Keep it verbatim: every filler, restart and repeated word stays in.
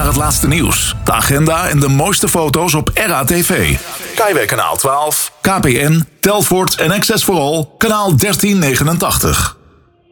naar het laatste nieuws, de agenda en de mooiste foto's op R A T V. Kaiweg kanaal twaalf, K P N, Telfort en Access for All, kanaal dertien negenentachtig.